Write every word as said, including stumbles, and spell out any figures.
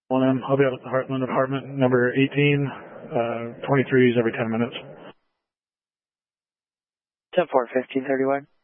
One M. I'll be out at the Heartland apartment number eighteen, uh, twenty-threes every ten minutes. ten four, fifteen thirty-one.